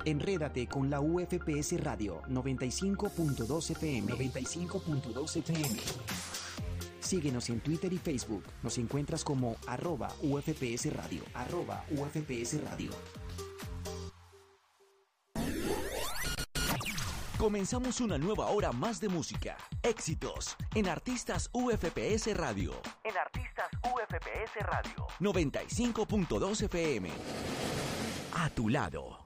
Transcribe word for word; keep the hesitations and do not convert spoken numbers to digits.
Enrédate con la U F P S Radio noventa y cinco punto dos F M. noventa y cinco punto dos F M. Síguenos en Twitter y Facebook. Nos encuentras como arroba U F P S Radio. Arroba U F P S Radio. Comenzamos una nueva hora más de música, éxitos, en Artistas U F P S Radio. En Artistas U F P S Radio. noventa y cinco punto dos F M. A tu lado.